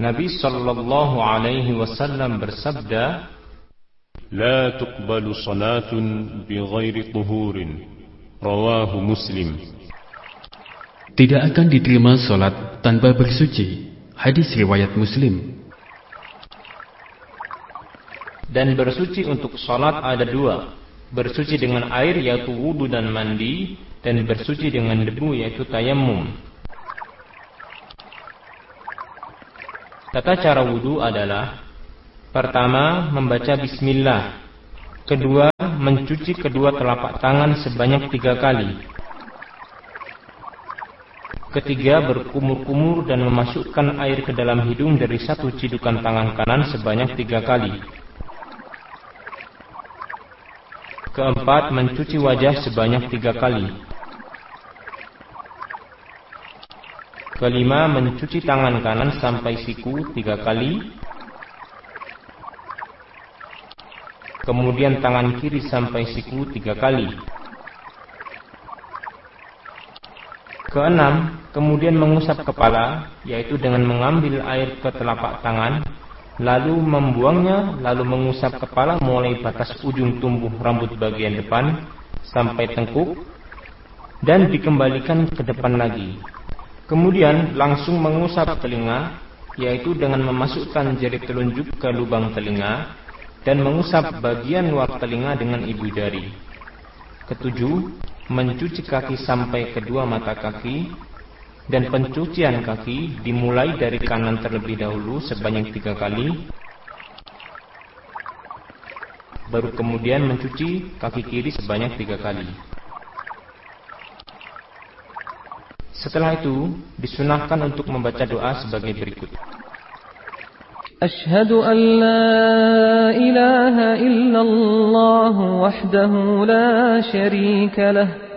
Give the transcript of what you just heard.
Nabi sallallahu alaihi wasallam bersabda, "La tuqbalu salatun bighairi tuhurin." Rawahu Muslim. Tidak akan diterima salat tanpa bersuci. Hadis riwayat Muslim. Dan bersuci untuk salat ada dua. Bersuci dengan air yaitu wudu dan mandi, dan bersuci dengan debu yaitu tayammum. Tata cara wudu adalah: pertama, membaca bismillah. Kedua, mencuci kedua telapak tangan sebanyak 3 kali. Ketiga, berkumur-kumur dan memasukkan air ke dalam hidung dari satu cidukan tangan kanan sebanyak 3 kali. Keempat, mencuci wajah sebanyak 3 kali. Kelima, mencuci tangan kanan sampai siku 3 kali. Kemudian tangan kiri sampai siku 3 kali. Keenam, kemudian mengusap kepala, yaitu dengan mengambil air ke telapak tangan, lalu membuangnya, lalu mengusap kepala mulai batas ujung tumbuh rambut bagian depan sampai tengkuk, dan dikembalikan ke depan lagi. Kemudian langsung mengusap telinga, yaitu dengan memasukkan jari telunjuk ke lubang telinga dan mengusap bagian luar telinga dengan ibu jari. Ketujuh, mencuci kaki sampai kedua mata kaki, dan pencucian kaki dimulai dari kanan terlebih dahulu sebanyak 3 kali, baru kemudian mencuci kaki kiri sebanyak 3 kali. Setelah itu, disunahkan untuk membaca doa sebagai berikut. Asyhadu an la ilaha illallah wahdahu la syarika lah.